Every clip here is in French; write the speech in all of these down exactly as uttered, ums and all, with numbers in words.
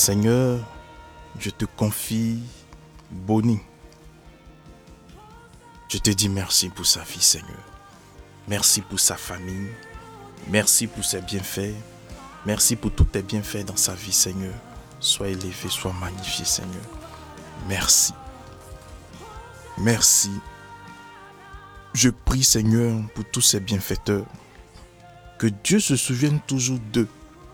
Seigneur, je te confie Bonnie. Je te dis merci pour sa vie, Seigneur. Merci pour sa famille. Merci pour ses bienfaits. Merci pour tous tes bienfaits dans sa vie, Seigneur. Sois élevé, sois magnifié, Seigneur. Merci. Merci. Je prie, Seigneur, pour tous ces bienfaiteurs. Que Dieu se souvienne toujours d'eux.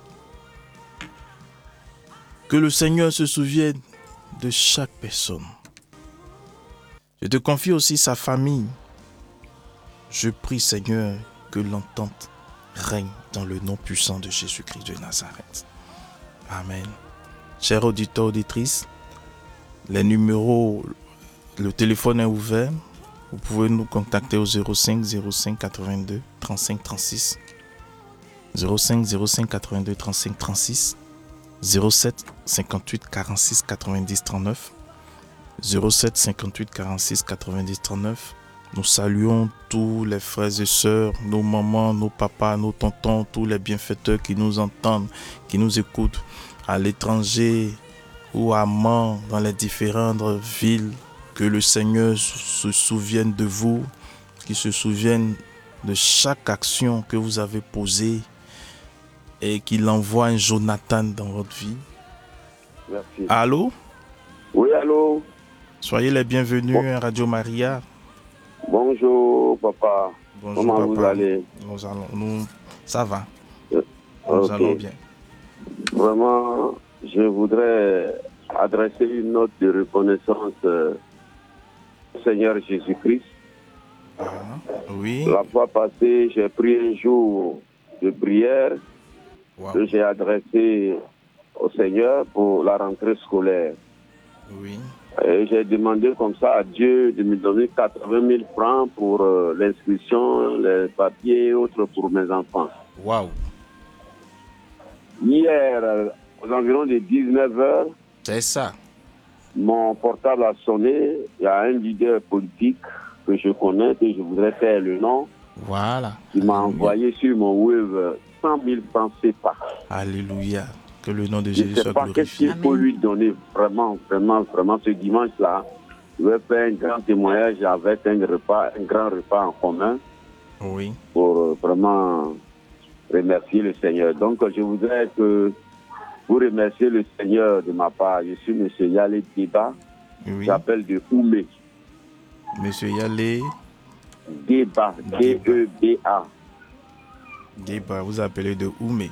Que le Seigneur se souvienne de chaque personne. Je te confie aussi sa famille. Je prie, Seigneur, que l'entente règne dans le nom puissant de Jésus-Christ de Nazareth. Amen. Chers auditeurs, auditrices, les numéros, le téléphone est ouvert. Vous pouvez nous contacter au zéro cinq zéro cinq quatre-vingt-deux trente-cinq trente-six. zéro cinq zéro cinq quatre-vingt-deux trente-cinq trente-six. zéro sept cinquante-huit quarante-six quatre-vingt-dix trente-neuf. zéro sept cinquante-huit quarante-six quatre-vingt-dix trente-neuf. Nous saluons tous les frères et sœurs, nos mamans, nos papas, nos tontons, tous les bienfaiteurs qui nous entendent, qui nous écoutent à l'étranger ou à Mans, dans les différentes villes. Que le Seigneur se souvienne de vous, qu'il se souvienne de chaque action que vous avez posée et qu'il envoie un Jonathan dans votre vie. Merci. Allô? Oui, allô? Soyez les bienvenus bon. à Radio Maria. Bonjour, papa. Bonjour, Comment papa. vous allez? Nous allons, nous, ça va. Euh, nous okay. allons bien. Vraiment, je voudrais adresser une note de reconnaissance euh, au Seigneur Jésus-Christ. Ah, oui. La fois passée, j'ai pris un jour de prière wow. que j'ai adressé au Seigneur pour la rentrée scolaire. Oui. Et j'ai demandé comme ça à Dieu de me donner quatre-vingt mille francs pour euh, l'inscription, les papiers et autres pour mes enfants. Waouh. Hier, euh, aux environs de dix-neuf heures, c'est ça. Mon portable a sonné. Il y a un leader politique que je connais, que je voudrais faire le nom. Voilà. Qui m'a envoyé sur mon web cent mille francs C F A. Alléluia. Que le nom de Jésus soit glorifié. Je ne sais pas qu'est-ce qu'il faut lui donner vraiment, vraiment, vraiment ce dimanche-là. Je vais faire un grand témoignage avec un repas, un grand repas en commun. Oui. Pour vraiment remercier le Seigneur. Donc, je voudrais que vous remerciez le Seigneur de ma part. Je suis M. Yalé Déba. Oui. J'appelle de Oumé. Monsieur Yalé Déba. D E B A. Déba, vous appelez de Oumé.